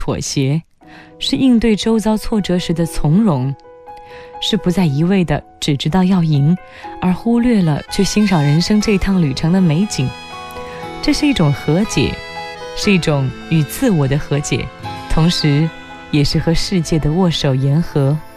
妥协，是应对周遭挫折时的从容，是不再一味的只知道要赢，而忽略了去欣赏人生这趟旅程的美景。这是一种和解，是一种与自我的和解，同时也是和世界的握手言和。